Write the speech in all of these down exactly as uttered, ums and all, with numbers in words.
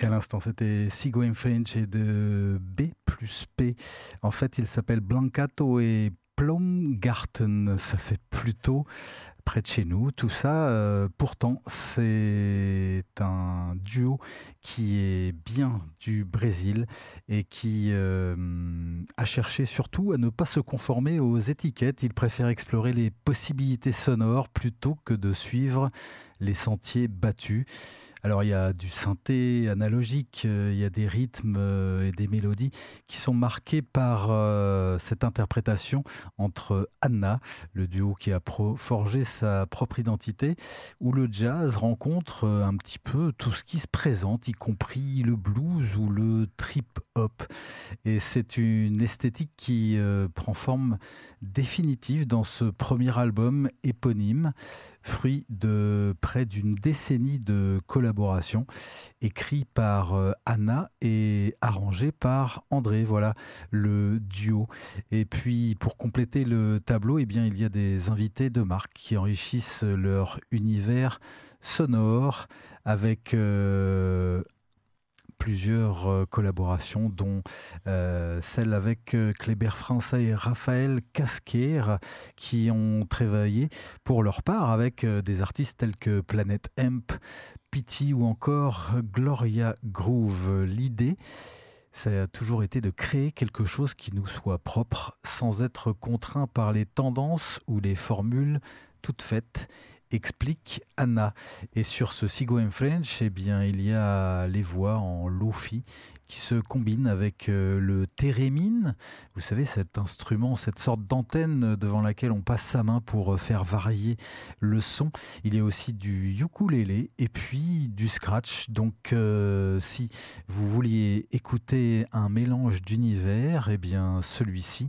Et à l'instant, c'était Siguen French et de B plus P. En fait, il s'appelle Blancato et Plumgarten. Ça fait plutôt près de chez nous. Tout ça, euh, pourtant, c'est un duo qui est bien du Brésil et qui euh, a cherché surtout à ne pas se conformer aux étiquettes. Il préfère explorer les possibilités sonores plutôt que de suivre les sentiers battus. Alors il y a du synthé analogique, euh, il y a des rythmes euh, et des mélodies qui sont marqués par euh, cette interprétation entre Anna, le duo qui a pro- forgé sa propre identité, où le jazz rencontre euh, un petit peu tout ce qui se présente, y compris le blues ou le trip-hop. Et c'est une esthétique qui euh, prend forme définitive dans ce premier album éponyme, fruit de près d'une décennie de collaboration, écrit par euh, Anna et arrangé par André. Voilà le duo. Et puis pour compléter le tableau, eh bien, il y a des invités de marque qui enrichissent leur univers sonore avec euh, plusieurs euh, collaborations, dont euh, celle avec euh, Kléber França et Raphaël Casquer, qui ont travaillé pour leur part avec euh, des artistes tels que Planet Hemp, Pity ou encore Gloria Groove. L'idée, ça a toujours été de créer quelque chose qui nous soit propre, sans être contraint par les tendances ou les formules toutes faites, explique Anna. Et sur ce Siguen French, eh bien, il y a les voix en lofi qui se combinent avec euh, le thérémine. Vous savez, cet instrument, cette sorte d'antenne devant laquelle on passe sa main pour faire varier le son. Il y a aussi du ukulélé et puis du scratch. Donc, euh, si vous vouliez écouter un mélange d'univers, eh bien, celui-ci,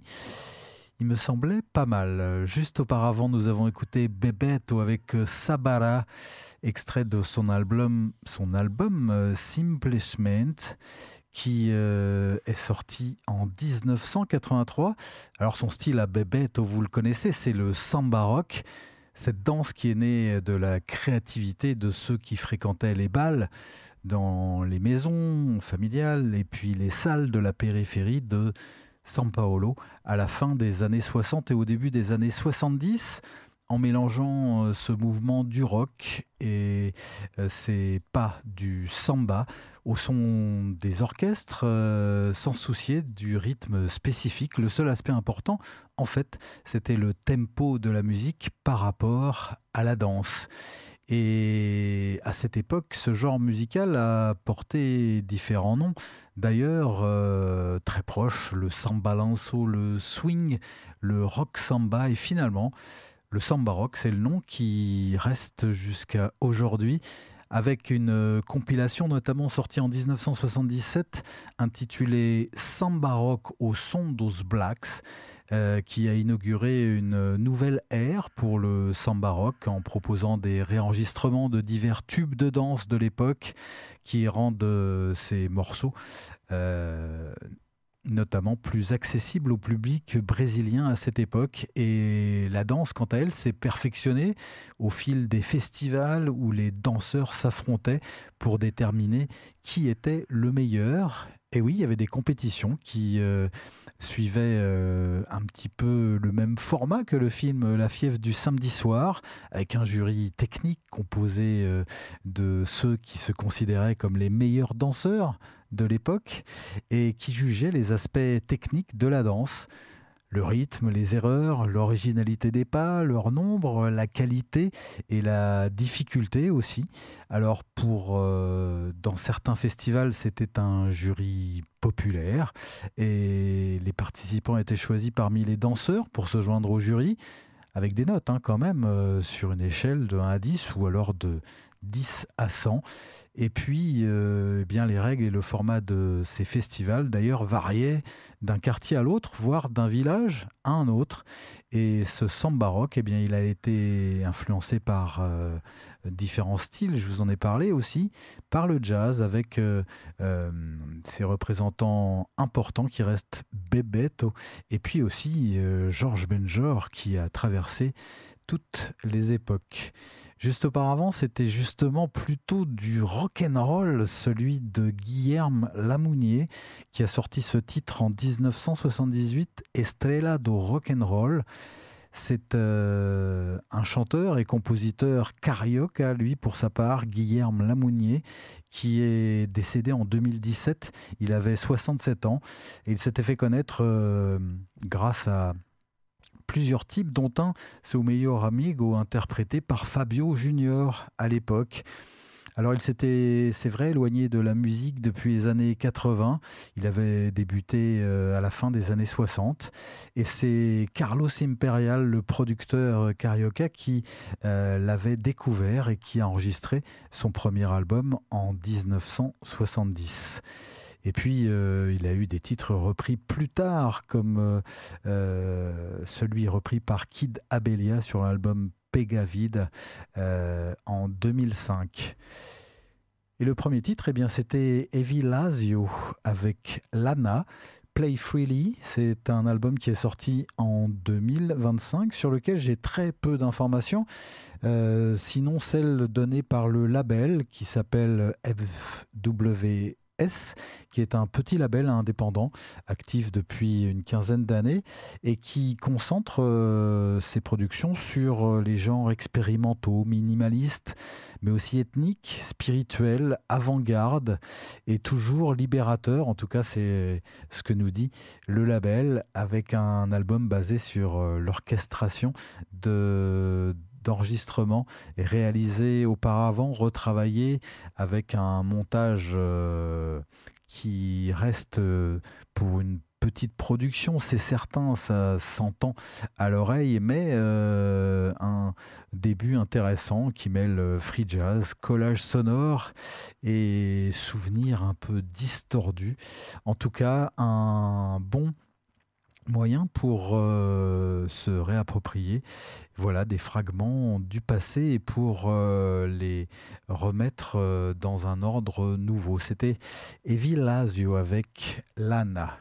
il me semblait pas mal. Juste auparavant, nous avons écouté Bebeto avec Sabara, extrait de son album, son album euh, Simplesment, qui euh, est sorti en dix-neuf cent quatre-vingt-trois. Alors son style à Bebeto, vous le connaissez, c'est le samba rock, cette danse qui est née de la créativité de ceux qui fréquentaient les bals dans les maisons familiales et puis les salles de la périphérie de São Paulo à la fin des années soixante et au début des années soixante-dix, en mélangeant euh, ce mouvement du rock et euh, ces pas du samba au son des orchestres, euh, sans se soucier du rythme spécifique. Le seul aspect important, en fait, c'était le tempo de la musique par rapport à la danse. Et à cette époque, ce genre musical a porté différents noms. D'ailleurs, euh, très proche, le samba lanço, le swing, le rock samba et finalement, le samba rock, c'est le nom qui reste jusqu'à aujourd'hui, avec une compilation notamment sortie en dix-neuf cent soixante-dix-sept intitulée Samba rock au son dos blacks, euh, qui a inauguré une nouvelle ère pour le samba rock en proposant des réenregistrements de divers tubes de danse de l'époque qui rendent euh, ces morceaux euh, notamment plus accessible au public brésilien à cette époque. Et la danse, quant à elle, s'est perfectionnée au fil des festivals où les danseurs s'affrontaient pour déterminer qui était le meilleur. Et oui, il y avait des compétitions qui euh, suivaient euh, un petit peu le même format que le film La Fièvre du samedi soir, avec un jury technique composé euh, de ceux qui se considéraient comme les meilleurs danseurs de l'époque et qui jugeait les aspects techniques de la danse, le rythme, les erreurs, l'originalité des pas, leur nombre, la qualité et la difficulté aussi. Alors pour euh, dans certains festivals, c'était un jury populaire et les participants étaient choisis parmi les danseurs pour se joindre au jury avec des notes hein, quand même euh, sur une échelle de un à dix ou alors de dix à cent. Et puis, euh, eh bien, les règles et le format de ces festivals, d'ailleurs, variaient d'un quartier à l'autre, voire d'un village à un autre. Et ce samba rock, eh bien, il a été influencé par euh, différents styles, je vous en ai parlé aussi, par le jazz, avec euh, euh, ses représentants importants qui restent Bebeto, et puis aussi euh, Georges Benjor, qui a traversé toutes les époques. Juste auparavant, c'était justement plutôt du rock'n'roll, celui de Guillerme Lamounier, qui a sorti ce titre en dix-neuf cent soixante-dix-huit, Estrella do Rock'n'Roll. C'est euh, un chanteur et compositeur carioca, lui, pour sa part, Guillerme Lamounier, qui est décédé en deux mille dix-sept. Il avait soixante-sept ans et il s'était fait connaître euh, grâce à plusieurs types, dont un, c'est au Meilleur Amigo, interprété par Fabio Junior à l'époque. Alors il s'était, c'est vrai, éloigné de la musique depuis les années quatre-vingts. Il avait débuté euh, à la fin des années soixante. Et c'est Carlos Imperial, le producteur carioca, qui euh, l'avait découvert et qui a enregistré son premier album en dix-neuf cent soixante-dix. Et puis, euh, il a eu des titres repris plus tard, comme euh, euh, celui repris par Kid Abellia sur l'album Pegavid euh, en deux mille cinq. Et le premier titre, eh bien, c'était Evi Lazio avec Lana. Play Freely, c'est un album qui est sorti en deux mille vingt-cinq, sur lequel j'ai très peu d'informations, euh, sinon celles données par le label qui s'appelle F W S, qui est un petit label indépendant, actif depuis une quinzaine d'années, et qui concentre euh, ses productions sur euh, les genres expérimentaux, minimalistes, mais aussi ethniques, spirituels, avant-garde, et toujours libérateurs. En tout cas, c'est ce que nous dit le label, avec un album basé sur euh, l'orchestration de d'enregistrement réalisé auparavant, retravaillé avec un montage euh, qui reste euh, pour une petite production, c'est certain, ça s'entend à l'oreille, mais euh, un début intéressant qui mêle free jazz, collage sonore et souvenirs un peu distordus. En tout cas, un bon moyen pour euh, se réapproprier voilà, des fragments du passé et pour euh, les remettre euh, dans un ordre nouveau. C'était Evi Lazio avec Lana.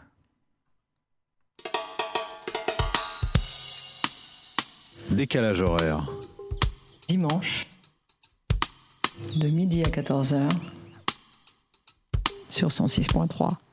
Décalage horaire. Dimanche, de midi à quatorze heures, sur cent six point trois.